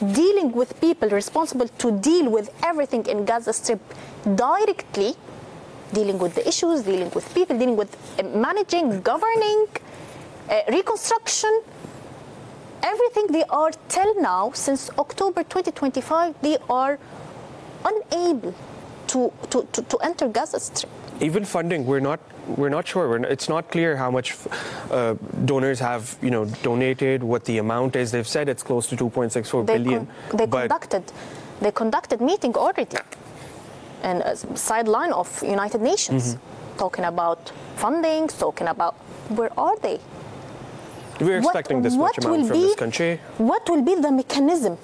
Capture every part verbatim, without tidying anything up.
dealing with people responsible to deal with everything in Gaza Strip directly, dealing with the issues, dealing with people, dealing with uh, managing, governing, uh, reconstruction, everything they are till now, since October twenty twenty-five, they are unable to, to, to, to enter Gaza Strip. Even funding, we're not we're not sure. We're, it's not clear how much uh, donors have, you know, donated, what the amount is. They've said it's close to two point six four they billion. Con- they conducted they conducted meeting already, and a sideline of United Nations, mm-hmm. talking about funding, talking about where are they? We're expecting what, this much amount from be, this country. What will be the mechanism?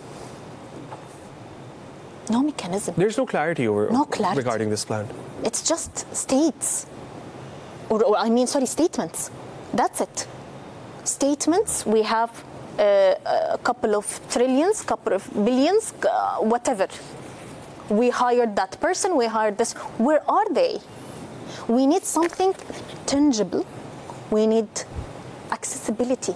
No mechanism. There's no clarity over no clarity. regarding this plan. It's just states, or, or I mean, sorry, statements. That's it. Statements. We have uh, a couple of trillions, couple of billions, uh, whatever. We hired that person. We hired this. Where are they? We need something tangible. We need accessibility.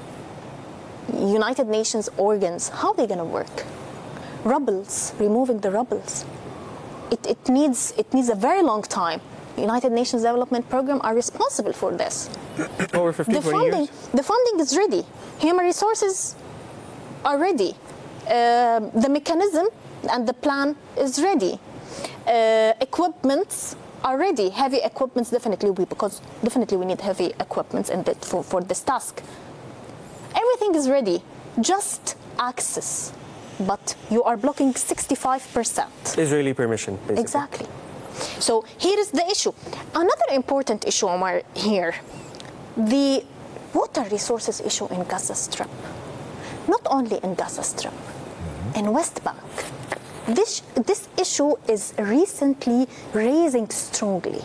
United Nations organs. How are they going to work? Rubbles, removing the rubbles. It, it needs it needs a very long time. United Nations Development Program are responsible for this. Over fifteen, the twenty funding, years. The funding is ready. Human resources are ready. Uh, the mechanism and the plan is ready. Uh, equipments are ready. Heavy equipments definitely we because definitely we need heavy equipments in that for, for this task. Everything is ready. Just access. But you are blocking sixty-five percent. Israeli permission, basically. Exactly. So here is the issue. Another important issue, Omar, here, the water resources issue in Gaza Strip. Not only in Gaza Strip, mm-hmm. in West Bank. This, this issue is recently raising strongly.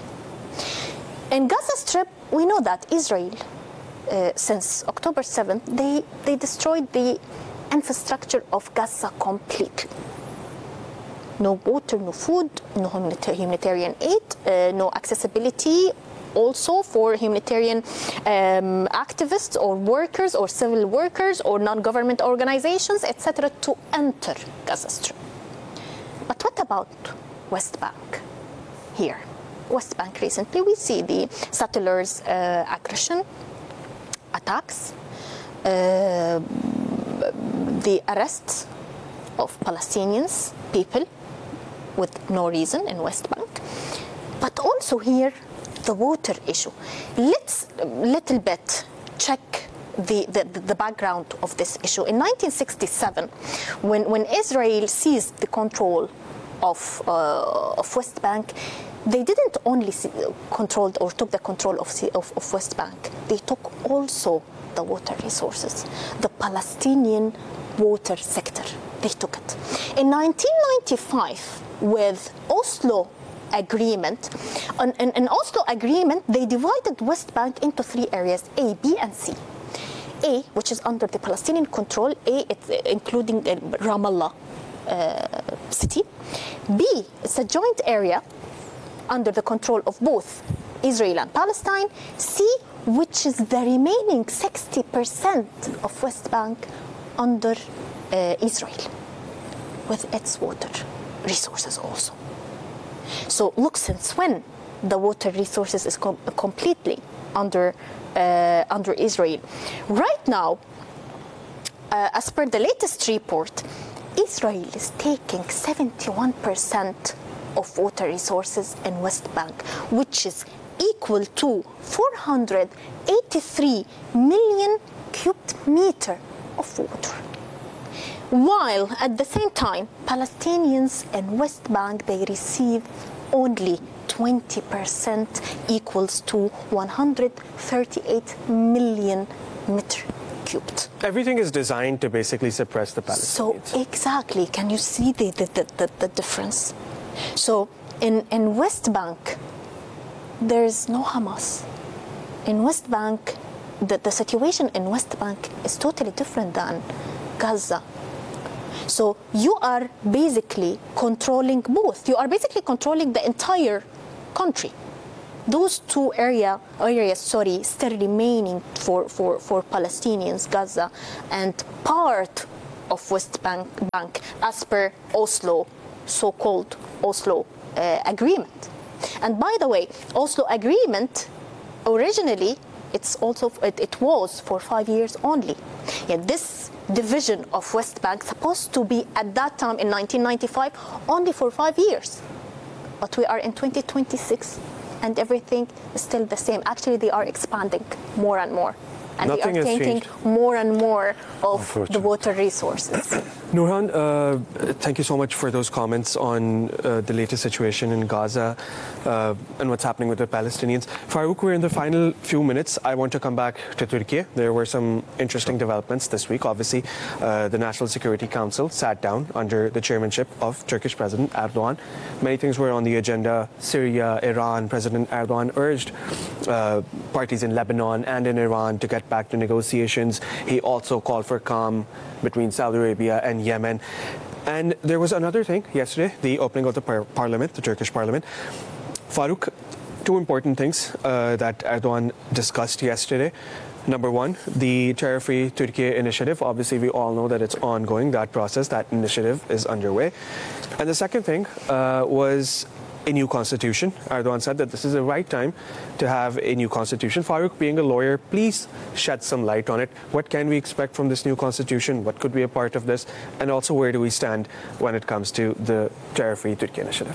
In Gaza Strip, we know that Israel, uh, since October seventh, they, they destroyed the infrastructure of Gaza completely. No water, no food, no humanitarian aid, uh, no accessibility also for humanitarian um, activists or workers or civil workers or non-government organizations, et cetera, to enter Gaza Strip. But what about West Bank here? West Bank recently, we see the settlers' uh, aggression, attacks, uh, the arrests of Palestinians, people with no reason in West Bank, but also here the water issue. Let's a little bit check the, the, the background of this issue. In nineteen sixty-seven, when, when Israel seized the control of, uh, of West Bank, they didn't only see, controlled or took the control of, of, of West Bank, they took also the water resources, the Palestinian water sector. They took it. In nineteen ninety-five, with Oslo agreement, in, in, in Oslo agreement, they divided West Bank into three areas, A, B, and C. A, which is under the Palestinian control, A, it's including Ramallah uh, city. B, it's a joint area under the control of both Israel and Palestine. C, which is the remaining sixty percent of West Bank under uh, Israel, with its water resources also. So look, since when the water resources is com- completely under uh, under Israel. Right now, uh, as per the latest report, Israel is taking seventy-one percent of water resources in West Bank, which is equal to four hundred eighty-three million cubic meter of water. While at the same time, Palestinians in West Bank, they receive only twenty percent, equals to one hundred thirty-eight million meter cubed. Everything is designed to basically suppress the Palestinians. So exactly, can you see the, the, the, the, the difference? So in, in West Bank, there is no Hamas. In West Bank, the, the situation in West Bank is totally different than Gaza. So you are basically controlling both. You are basically controlling the entire country. Those two area, areas, sorry, still remaining for, for, for Palestinians, Gaza, and part of West Bank, Bank as per Oslo, so-called Oslo uh, agreement. And by the way, Oslo agreement originally it's also it, it was for five years only. Yet this division of West Bank supposed to be at that time in nineteen ninety-five only for five years. But we are in twenty twenty-six and everything is still the same. Actually, they are expanding more and more. And Nothing they are has taking changed. more and more of the water resources. Nurhan, uh, thank you so much for those comments on uh, the latest situation in Gaza uh, and what's happening with the Palestinians. Farouk, we're in the final few minutes. I want to come back to Turkey. There were some interesting developments this week. Obviously, uh, the National Security Council sat down under the chairmanship of Turkish President Erdogan. Many things were on the agenda. Syria, Iran. President Erdogan urged uh, parties in Lebanon and in Iran to get back to negotiations. He also called for calm between Saudi Arabia and Yemen. And there was another thing yesterday, the opening of the par- parliament, the Turkish parliament. Farouk, two important things uh, that Erdogan discussed yesterday. Number one, the Terror-Free Turkey initiative. Obviously, we all know that it's ongoing, that process, that initiative is underway. And the second thing uh, was a new constitution. Erdogan said that this is the right time to have a new constitution. Farouk, being a lawyer, please shed some light on it. What can we expect from this new constitution? What could be a part of this? And also, where do we stand when it comes to the Terror-Free Turkey initiative?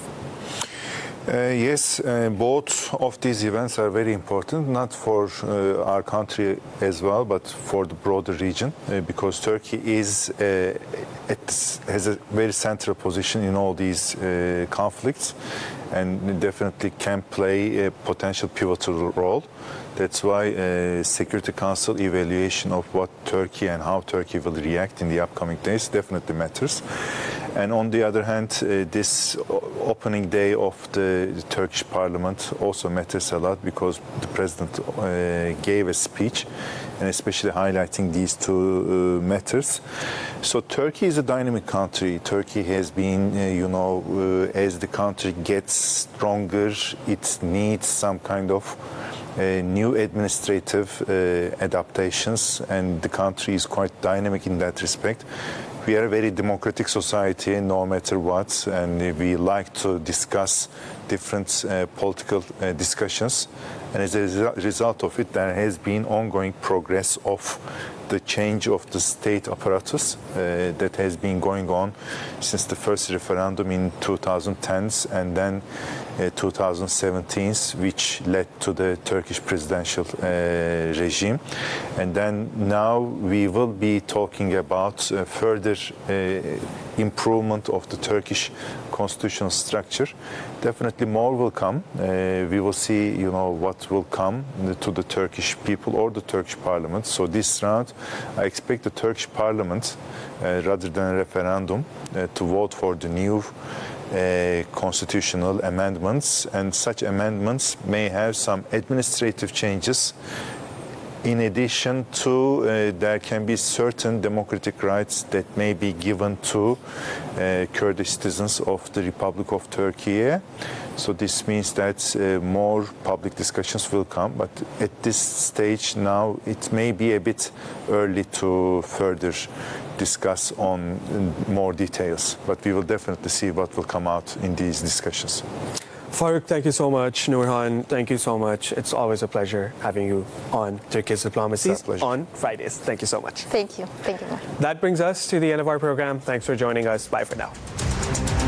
Uh, yes, uh, both of these events are very important, not for uh, our country as well, but for the broader region, uh, because Turkey is uh, it has a very central position in all these uh, conflicts, and definitely can play a potential pivotal role. That's why uh, Security Council evaluation of what Turkey and how Turkey will react in the upcoming days definitely matters. And on the other hand, uh, this opening day of the, the Turkish Parliament also matters a lot, because the president uh, gave a speech, and especially highlighting these two uh, matters. So Turkey is a dynamic country. Turkey has been, uh, you know, uh, as the country gets stronger, it needs some kind of Uh, new administrative uh, adaptations, and the country is quite dynamic in that respect. We are a very democratic society, no matter what, and we like to discuss different uh, political uh, discussions. And as a resu- result of it, there has been ongoing progress of the change of the state apparatus uh, that has been going on since the first referendum in two thousand tens and then uh, two thousand seventeens, which led to the Turkish presidential uh, regime. And then now we will be talking about uh, further uh, improvement of the Turkish constitutional structure. Definitely more will come. Uh, we will see, you know, what will come to the Turkish people or the Turkish parliament. So this round, I expect the Turkish parliament, uh, rather than a referendum, uh, to vote for the new uh, constitutional amendments. And such amendments may have some administrative changes. In addition to, uh, there can be certain democratic rights that may be given to uh, Kurdish citizens of the Republic of Turkey. So this means that uh, more public discussions will come. But at this stage now, it may be a bit early to further discuss on more details. But we will definitely see what will come out in these discussions. Farouk, thank you so much. Nurhan, thank you so much. It's always a pleasure having you on Turkey's Diplomacy on Fridays. Thank you so much. Thank you. Thank you. That brings us to the end of our program. Thanks for joining us. Bye for now.